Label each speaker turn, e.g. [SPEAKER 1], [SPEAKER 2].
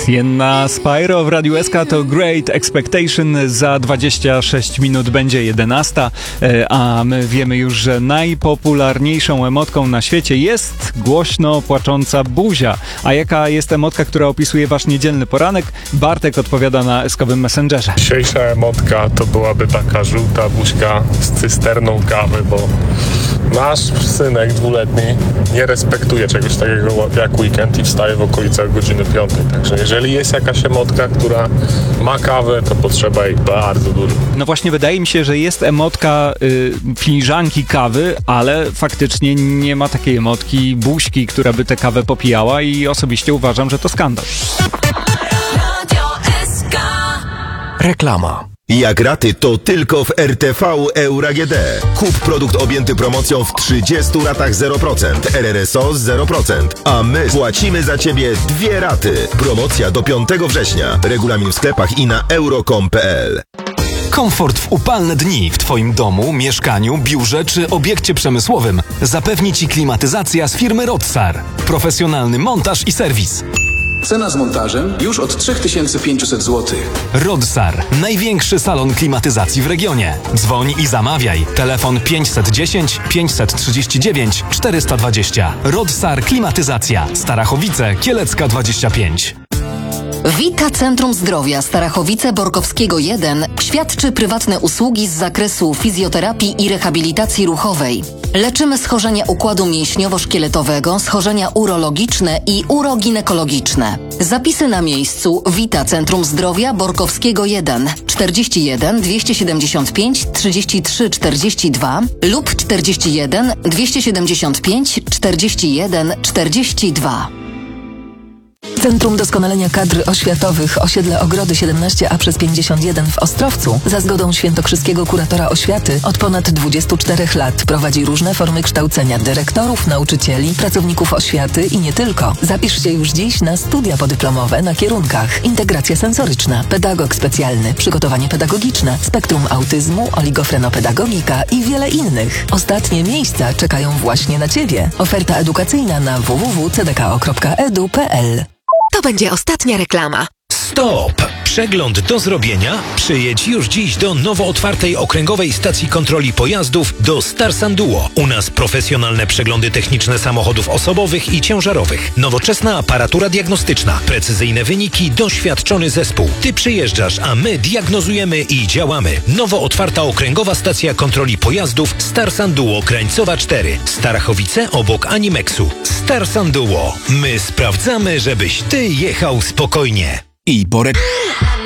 [SPEAKER 1] Sienna Spyro w Radiu SK to Great Expectation. Za 26 minut będzie 11, a my wiemy już, że najpopularniejszą emotką na świecie jest głośno płacząca buzia. A jaka jest emotka, która opisuje wasz niedzielny poranek? Bartek odpowiada na eskowym Messengerze.
[SPEAKER 2] Dzisiejsza emotka to byłaby taka żółta buźka z cysterną kawy, bo nasz synek 2-letni nie respektuje czegoś takiego jak weekend i wstaje w okolicach godziny 5. Także jeżeli jest jakaś emotka, która ma kawę, to potrzeba jej bardzo dużo.
[SPEAKER 1] No właśnie, wydaje mi się, że jest emotka filiżanki kawy, ale faktycznie nie ma takiej emotki buźki, która by tę kawę popijała, i osobiście uważam, że to skandal.
[SPEAKER 3] Reklama.
[SPEAKER 4] Jak raty, to tylko w RTV Euro AGD. Kup produkt objęty promocją w 30 ratach 0%, RRSO 0%, a my płacimy za Ciebie 2 raty. Promocja do 5 września. Regulamin w sklepach i na euro.com.pl.
[SPEAKER 3] Komfort w upalne dni w Twoim domu, mieszkaniu, biurze czy obiekcie przemysłowym zapewni Ci klimatyzacja z firmy Rodsar. Profesjonalny montaż i serwis.
[SPEAKER 5] Cena z montażem już od 3500 zł.
[SPEAKER 3] Rodsar. Największy salon klimatyzacji w regionie. Dzwoń i zamawiaj. Telefon 510 539 420. Rodsar Klimatyzacja. Starachowice, Kielecka 25.
[SPEAKER 6] Vita Centrum Zdrowia Starachowice-Borkowskiego 1 świadczy prywatne usługi z zakresu fizjoterapii i rehabilitacji ruchowej. Leczymy schorzenia układu mięśniowo-szkieletowego, schorzenia urologiczne i uroginekologiczne. Zapisy na miejscu. Vita Centrum Zdrowia Borkowskiego 1 41 275 33 42 lub 41 275 41 42.
[SPEAKER 7] Centrum Doskonalenia Kadr Oświatowych Osiedle Ogrody 17A/51 w Ostrowcu za zgodą świętokrzyskiego kuratora oświaty od ponad 24 lat prowadzi różne formy kształcenia dyrektorów, nauczycieli, pracowników oświaty i nie tylko. Zapisz się już dziś na studia podyplomowe na kierunkach integracja sensoryczna, pedagog specjalny, przygotowanie pedagogiczne, spektrum autyzmu, oligofrenopedagogika i wiele innych. Ostatnie miejsca czekają właśnie na Ciebie. Oferta edukacyjna na www.cdko.edu.pl.
[SPEAKER 8] To będzie ostatnia reklama.
[SPEAKER 9] Stop! Przegląd do zrobienia? Przyjedź już dziś do nowo otwartej okręgowej stacji kontroli pojazdów do Starsan Duo. U nas profesjonalne przeglądy techniczne samochodów osobowych i ciężarowych. Nowoczesna aparatura diagnostyczna. Precyzyjne wyniki, doświadczony zespół. Ty przyjeżdżasz, a my diagnozujemy i działamy. Nowo otwarta okręgowa stacja kontroli pojazdów Starsan Duo Krańcowa 4. Starachowice obok Animexu. Starsan Duo. My sprawdzamy, żebyś ty jechał spokojnie.
[SPEAKER 3] I